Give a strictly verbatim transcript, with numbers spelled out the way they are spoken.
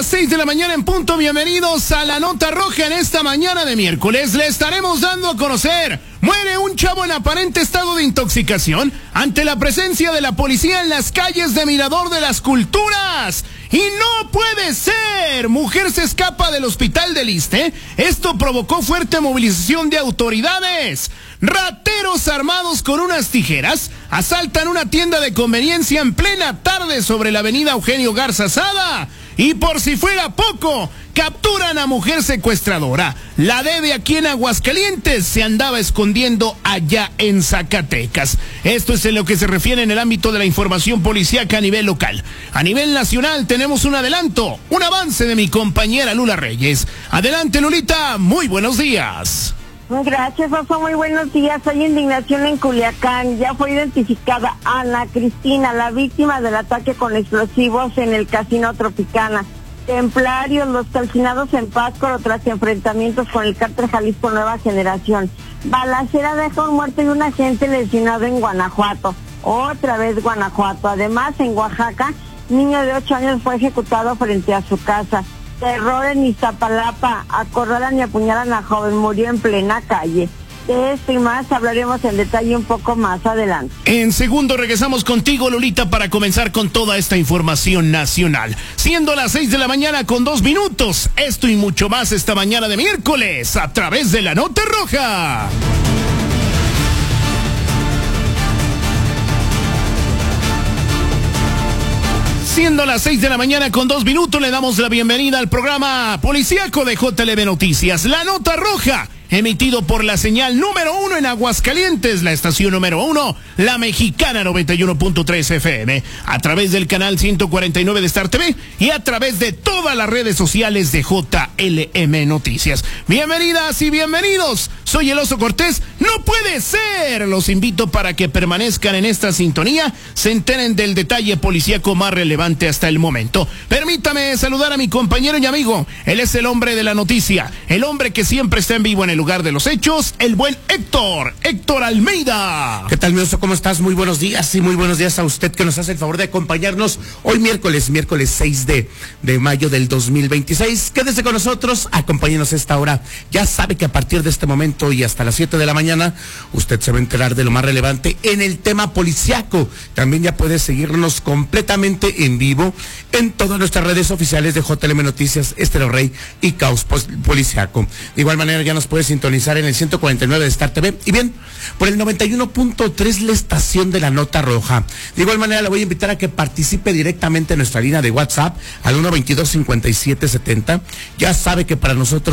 las seis de la mañana en punto. Bienvenidos a la Nota Roja. En esta mañana de miércoles le estaremos dando a conocer: muere un chavo en aparente estado de intoxicación ante la presencia de la policía en las calles de Mirador de las Culturas. Y no puede ser, mujer se escapa del hospital del Iste. Esto provocó fuerte movilización de autoridades. Rateros armados con unas tijeras asaltan una tienda de conveniencia en plena tarde sobre la avenida Eugenio Garza Sada. Y por si fuera poco, capturan a mujer secuestradora. La debe aquí en Aguascalientes, se andaba escondiendo allá en Zacatecas. Esto es en lo que se refiere en el ámbito de la información policíaca a nivel local. A nivel nacional tenemos un adelanto, un avance de mi compañera Lula Reyes. Adelante, Lulita, muy buenos días. Gracias, Oso, muy buenos días. Hay indignación en Culiacán. Ya fue identificada Ana Cristina, la víctima del ataque con explosivos en el Casino Tropicana. Templarios, los calcinados en Pátzcuaro tras enfrentamientos con el Cártel Jalisco Nueva Generación. Balacera deja un muerto y un agente lesionado en Guanajuato. Otra vez Guanajuato. Además, en Oaxaca, niño de ocho años fue ejecutado frente a su casa. Terror en Iztapalapa, acorralan y apuñalan a joven, murió en plena calle. De esto y más hablaremos en detalle un poco más adelante. En segundo regresamos contigo, Lolita, para comenzar con toda esta información nacional. Siendo las seis de la mañana con dos minutos, esto y mucho más esta mañana de miércoles a través de la Nota Roja. Siendo las seis de la mañana con dos minutos, le damos la bienvenida al programa policíaco de J L B Noticias, La Nota Roja, emitido por la señal número uno en Aguascalientes, la estación número uno, La Mexicana noventa y uno punto tres F M, a través del canal ciento cuarenta y nueve de Star T V y a través de todas las redes sociales de J L M Noticias. Bienvenidas y bienvenidos, soy el Oso Cortés. No puede ser, los invito para que permanezcan en esta sintonía, se enteren del detalle policíaco más relevante hasta el momento. Permítame saludar a mi compañero y amigo, él es el hombre de la noticia, el hombre que siempre está en vivo en el lugar de los hechos, el buen Héctor, Héctor Almeida. ¿Qué tal, mi Oso? ¿Cómo estás? Muy buenos días y muy buenos días a usted que nos hace el favor de acompañarnos hoy miércoles, miércoles seis de mayo del dos mil veintiséis. Quédese con nosotros, acompáñenos a esta hora. Ya sabe que a partir de este momento y hasta las siete de la mañana, usted se va a enterar de lo más relevante en el tema policiaco. También ya puede seguirnos completamente en vivo en todas nuestras redes oficiales de J L M Noticias, Estéreo Rey y Caos Policiaco. De igual manera ya nos puede sintonizar en el ciento cuarenta y nueve de Star T V y bien, por el noventa y uno punto tres la estación de la Nota Roja. De igual manera le voy a invitar a que participe directamente en nuestra línea de WhatsApp al uno veintidós cincuenta y siete setenta. Ya sabe que para nosotros